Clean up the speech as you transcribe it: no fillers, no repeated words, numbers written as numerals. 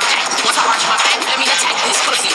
my back. Once I arch my back, let me attack this pussy.